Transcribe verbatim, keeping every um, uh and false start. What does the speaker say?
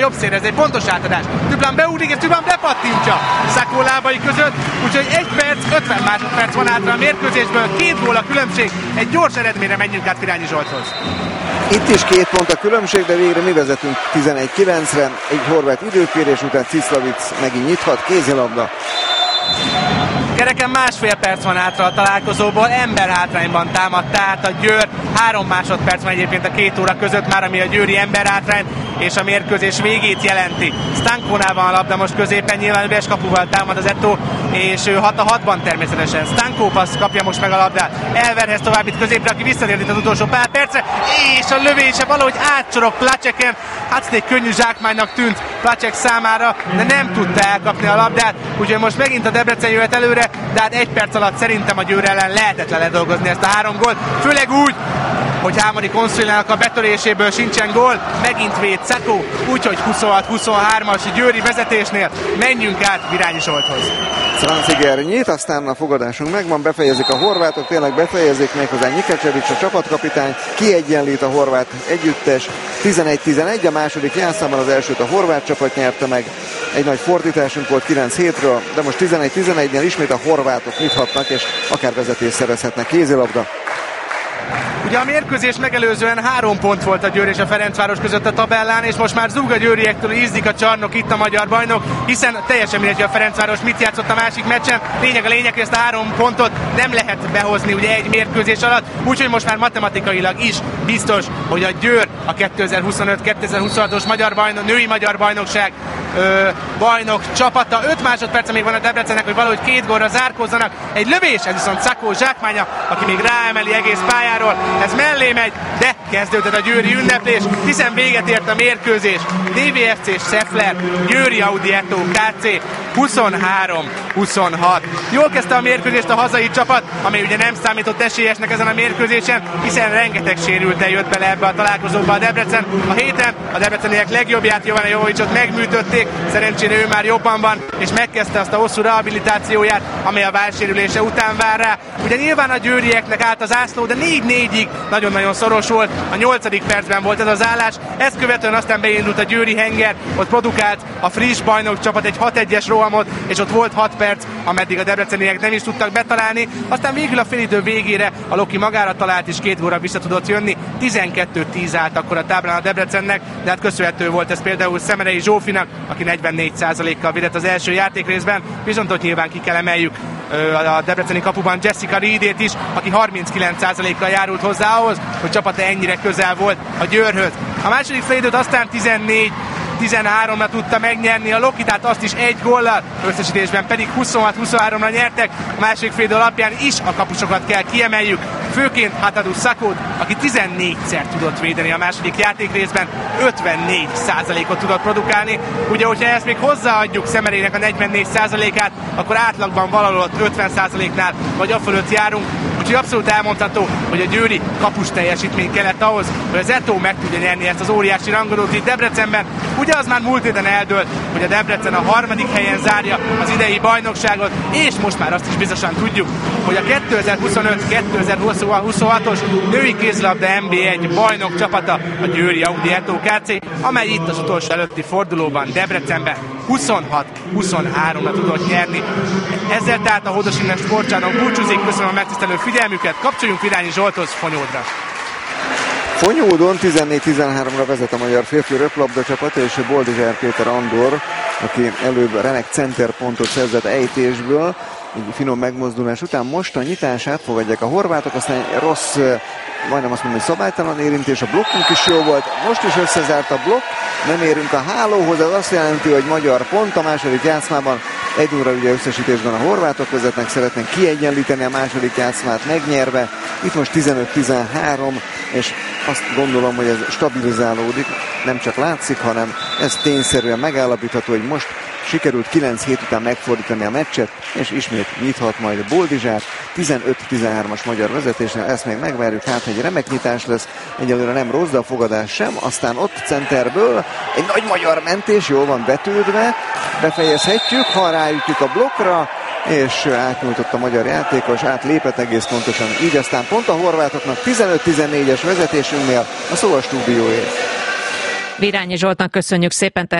Jobb szér, ez egy pontos átadás. Tüblan beugrik, és Tüblan bepattintja Sakó lábai között, úgyhogy egy perc, ötven másodperc van hátra a mérkőzésből, két gól a különbség, egy gyors eredményre menjünk át Virányi Zsolthoz. Itt is két pont a különbség, de végre mi vezetünk tizenegy kilencre, egy horvát időkérés után Cislavic megint nyithat, kézilabda. Kereken másfél perc van hátra a találkozóból, ember hátrányban támadt át a Győr, három másodperc van egyébként a két óra között már, ami a győri ember hátrány, és a mérkőzés végét jelenti. Stankónál van a labda most középen, nyilván üres kapuval támad az Eto, és ő hat a hatban természetesen. Stankó passz kapja most meg a labdát, Elverhez tovább itt középre, aki visszatért itt az utolsó pár percre, és a lövése valahogy átcsorog Placeken, hát egy könnyű zsákmánynak tűnt Placek számára, de nem tudta elkapni a labdát, úgyhogy most megint a Debrecen jöhet előre, de hát egy perc alatt szerintem a Győr ellen lehetetlen ledolgozni ezt a három gólt, főleg úgy, hogy Hámori Konszolinának a betöréséből sincsen gól, megint véd Sakó, úgyhogy huszonhat huszonhármas győri vezetésnél menjünk át Virányi Zsolthoz. Franciger nyit, aztán a fogadásunk megvan, befejezik a horvátok, tényleg befejezik, méghozzá Nyikecsevics a csapatkapitány, kiegyenlít a horvát együttes, tizenegy tizenegy, a második játszában az elsőt a horvát csapat nyerte meg, egy nagy fordításunk volt kilenc hétről, de most tizenegy tizenegynél ismét a horvátok nyithatnak, és akár vezetést szerezhetnek. Kézilabda. Ugye a mérkőzés megelőzően három pont volt a Győr és a Ferencváros között a tabellán, és most már zúg a győriektől, ízlik a csarnok, itt a magyar bajnok, hiszen teljesen mindegy, hogy a Ferencváros mit játszott a másik meccsen. Lényeg a lényeg, hogy ezt a három pontot nem lehet behozni ugye egy mérkőzés alatt, úgyhogy most már matematikailag is biztos, hogy a Győr a kétezer-huszonöt kétezer-huszonhatos magyar bajnok, női magyar bajnokság ö, bajnok csapata. öt másodperc még van a Debrecennek, hogy valahogy két gólra zárkózzanak. Egy lövés, ez viszont Sakó zsákmánya, aki még ráemeli egész pályáról. Ez mellé megy, de kezdődött a győri ünneplés, hiszen véget ért a mérkőzés. dé vé ef cé Scheffler, Győri Audi Eto ká cé huszonhárom huszonhat. Jól kezdte a mérkőzést a hazai csapat, amely ugye nem számított esélyesnek ezen a mérkőzésen, hiszen rengeteg sérülten jött bele ebbe a találkozóba a Debrecen. A héten a debreceniek legjobbját, Jovana Jovovicsot megműtötték, szerencsére ő már jobban van, és megkezdte azt a hosszú rehabilitációját, amely a válsérülése után vár rá. Ugye nyilván a győrieknek állt az ászló, de négy négyig nagyon-nagyon szoros volt, a nyolcadik percben volt ez az állás, ezt követően aztán beindult a győri henger, ott produkált a friss bajnok csapat egy hat egyes rohamot, és ott volt hat perc, ameddig a debreceniek nem is tudtak betalálni, aztán végül a félidő végére a Loki magára talált, és két góra vissza tudott jönni, tizenkettő tíz állt akkor a táblán a Debrecennek, de hát köszönhető volt ez például Szemerei Zsófinak, aki negyvennégy százalékkal védett az első játékrészben, viszont ott nyilván ki kell emeljük a debreceni kapuban Jessica Reedét is, aki harminckilenc százalékkal járult hozzá ahhoz, hogy csapata ennyire közel volt a Győrhöz. A második félidőt aztán tizennégy tizenháromra tudta megnyerni a Loki, tehát azt is egy góllal, összesítésben pedig huszonhat huszonháromra nyertek. A második félidő alapján is a kapusokat kell kiemeljük, főként Hatadu Sakót, aki tizennégyszer tudott védeni a második játékrészben, ötvennégy százalékot tudott produkálni. Ugye, hogyha ezt még hozzáadjuk Szemerének a negyvennégy százalékát, akkor átlagban valahol ott ötven százaléknál vagy afölött járunk. Úgyhogy abszolút elmondható, hogy a győri kapus teljesítmény kellett ahhoz, hogy az Eto meg tudja nyerni ezt az óriási rangadót itt Debrecenben. Ugye az már múlt héten eldőlt, hogy a Debrecen a harmadik helyen zárja az idei bajnokságot, és most már azt is biztosan tudjuk, hogy a kétezer-huszonöt kétezer-huszonhatos női kézilabda en bé egy bajnok csapata a Győri Audi Eto ká cé, amely itt az utolsó előtti fordulóban Debrecenben huszonhat huszonháromra tudott nyerni. Ezzel tehát a Hódos innen sportcsarnok búcsúzik, köszönöm a megtisztelő figyelmüket, kapcsoljunk Virányi Zsolthoz, Fonyódra. Fonyódon tizennégy tizenháromra vezet a magyar férfi röplabda csapat, és Boldizsár Péter Andor, aki előbb remek centerpontot szerzett ejtésből, egy finom megmozdulás után most a nyitását fogadják a horvátok, aztán egy rossz, majdnem azt mondom, hogy szabálytalan érintés, a blokkunk is jó volt, most is összezárt a blokk, nem érünk a hálóhoz, ez azt jelenti, hogy magyar pont a második játszmában, egy óra ugye összesítésben a horvátok vezetnek, szeretnénk kiegyenlíteni a második játszmát megnyerve, itt most tizenöt tizenhárom, és azt gondolom, hogy ez stabilizálódik, nem csak látszik, hanem ez tényszerűen megállapítható, hogy most sikerült kilenc hét után megfordítani a meccset, és ismét nyithat majd Boldizsár. tizenöt tizenhármas magyar vezetésnél, ezt még megvárjuk, hát egy remek nyitás lesz, egyelőre nem rossz, de a fogadás sem, aztán ott centerből egy nagy magyar mentés, jól van betűdve, befejezhetjük, ha ráütjük a blokkra, és átnyújtott a magyar játékos, átlépett egész pontosan, így aztán pont a horvátoknak tizenöt tizennégyes vezetésünknél a szó a stúdióért. Virányi Zsoltnak köszönjük szépen.